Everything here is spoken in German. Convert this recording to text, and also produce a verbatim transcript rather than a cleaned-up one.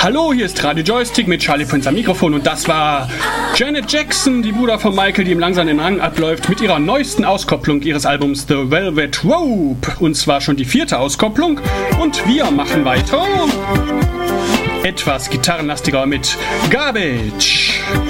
Hallo, hier ist Radio Joystick mit Charlie Prinz am Mikrofon und das war Janet Jackson, die Bruder von Michael, die ihm langsam den Rang abläuft, mit ihrer neuesten Auskopplung ihres Albums The Velvet Rope. Und zwar schon die vierte Auskopplung. Und wir machen weiter. Etwas gitarrenlastiger mit Garbage.